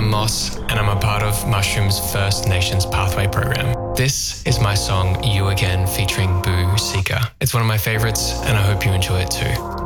Moss, and I'm a part of Mushroom's First Nations Pathway program. This is my song You Again featuring Boo Seeker. It's one of my favorites, and I hope you enjoy it too.